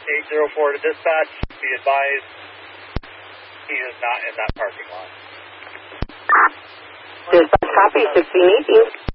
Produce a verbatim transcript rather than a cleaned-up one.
eight zero four to dispatch. Be advised, he is not in that parking lot. Dispatch copy, sixteen eighteen.